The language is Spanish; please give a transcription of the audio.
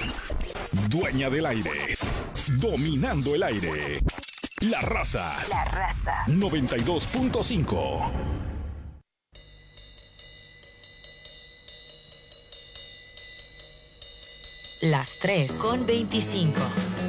Dueña del aire. Dominando el aire. La Raza. 92.5. Las 3:25.